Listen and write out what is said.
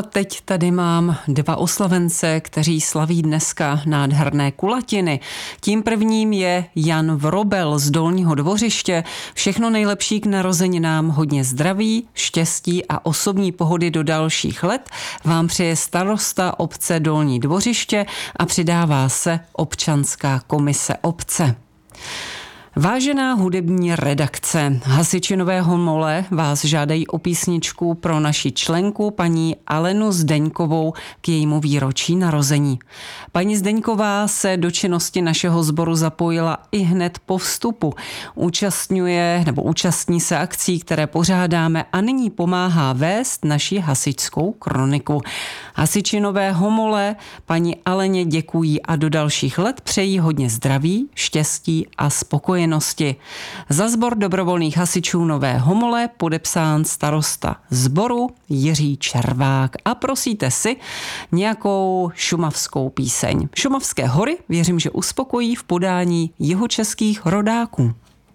A teď tady mám 2 oslavence, kteří slaví dneska nádherné kulatiny. Tím prvním je Jan Vrobel z Dolního Dvořiště. Všechno nejlepší k narozeninám, hodně zdraví, štěstí a osobní pohody do dalších let vám přeje starosta obce Dolní Dvořiště a přidává se občanská komise obce. Vážená hudební redakce, hasiči Nového Mole vás žádají o písničku pro naši členku paní Alenu Zdeňkovou k jejímu výročí narození. Paní Zdeňková se do činnosti našeho sboru zapojila i hned po vstupu. Účastní se akcí, které pořádáme a nyní pomáhá vést naši hasičskou kroniku. Hasiči Nového Mole paní Aleně děkují a do dalších let přejí hodně zdraví, štěstí a spokojenosti. Za sbor dobrovolných hasičů Nového Mole podepsán starosta sboru Jiří Červák a prosíte si nějakou šumavskou píseň. Šumavské hory věřím, že uspokojí v podání jihočeských rodáků.